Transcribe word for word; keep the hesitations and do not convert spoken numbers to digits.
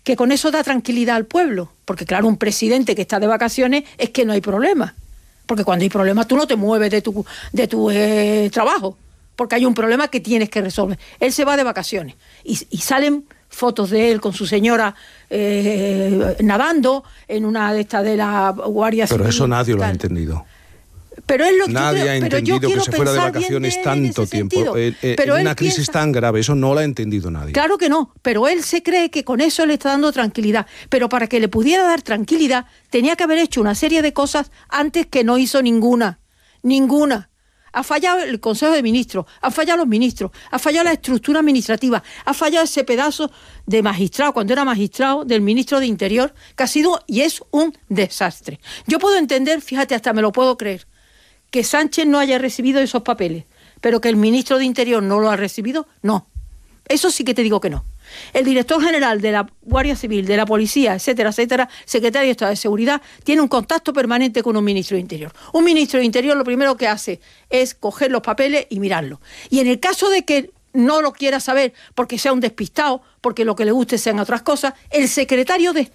que con eso da tranquilidad al pueblo, porque claro, un presidente que está de vacaciones es que no hay problema, porque cuando hay problemas tú no te mueves de tu, de tu eh, trabajo, porque hay un problema que tienes que resolver. Él se va de vacaciones y, y salen fotos de él con su señora eh, nadando en una de estas de la Guardia Civil. Pero eso nadie lo ha entendido. Pero es lo que nadie creo, ha entendido que se fuera de vacaciones tanto tiempo, eh, eh, en una crisis piensa, tan grave. Eso no lo ha entendido nadie. Claro que no, pero él se cree que con eso le está dando tranquilidad. Pero para que le pudiera dar tranquilidad, tenía que haber hecho una serie de cosas antes que no hizo ninguna. Ninguna. Ha fallado el Consejo de Ministros, ha fallado los ministros, ha fallado la estructura administrativa, ha fallado ese pedazo de magistrado, cuando era magistrado, del ministro de Interior, que ha sido y es un desastre. Yo puedo entender, fíjate, hasta me lo puedo creer, que Sánchez no haya recibido esos papeles, pero que el ministro de Interior no lo ha recibido, no. Eso sí que te digo que no. El director general de la Guardia Civil, de la Policía, etcétera, etcétera, secretario de Estado de Seguridad, tiene un contacto permanente con un ministro de Interior. Un ministro de Interior lo primero que hace es coger los papeles y mirarlos. Y en el caso de que no lo quiera saber porque sea un despistado, porque lo que le guste sean otras cosas, el secretario de